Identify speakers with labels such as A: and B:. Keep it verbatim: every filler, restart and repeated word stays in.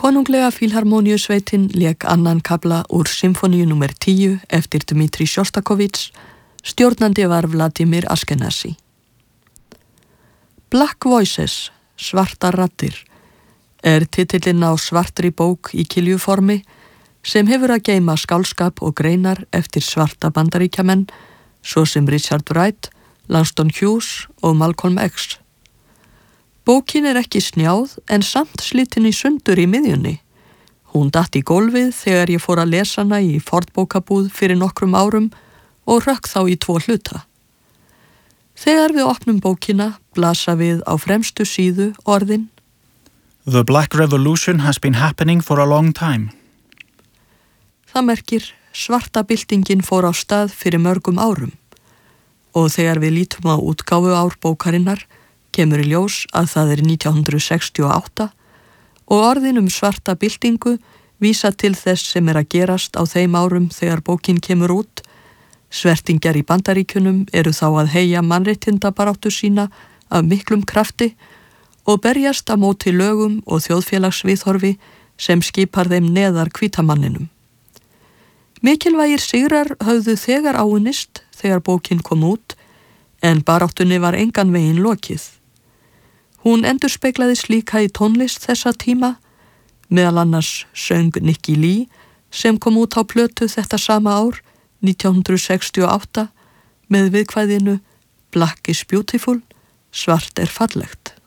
A: Konunglega Fílharmóníusveitin lék annan kafla úr symfóníu númer tíu eftir Dmitri Sjostakovits, stjórnandi var Vladimir Ashkenazi. Black Voices, svartar raddir, er titillinn á svartri bók í kiljuformi sem hefur að geyma skáldskap og greinar eftir svarta bandaríkjamenn, svo sem Richard Wright, Langston Hughes og Malcolm X. Bókin er ekki snjáð en samt slitin í sundur í miðjunni. Hún datt í gólfið þegar ég fór að lesa hana í fornbókabúð fyrir nokkrum árum og rökk þá í tvo hluta. Þegar við opnum bókina blasa við á fremstu síðu orðin
B: The Black Revolution has been happening for a long time.
A: Það merkir svarta byltingin fór á stað fyrir mörgum árum og þegar við lítum á útgáfu ár bókarinnar kemur í ljós að það er nítján hundrað sextíu og átta og orðin um svarta byltingu vísa til þess sem er að gerast á þeim árum þegar bókin kemur út. Svertingjar í Bandaríkjunum eru þá að heyja mannréttindabaráttu sína af miklum krafti og berjast á móti lögum og þjóðfélagsviðhorfi sem skipar þeim neðar hvítamanninum. Mikilvægir sigrar höfðu þegar áunnist þegar bókin kom út en baráttunni var engan veginn lokið. Hún endurspeglaðist líka í tónlist þessa tíma, meðal annars söng Nikki Lee sem kom út á plötu þetta sama ár, nítján hundrað sextíu og átta, með viðkvæðinu Black is beautiful, svart er fallegt.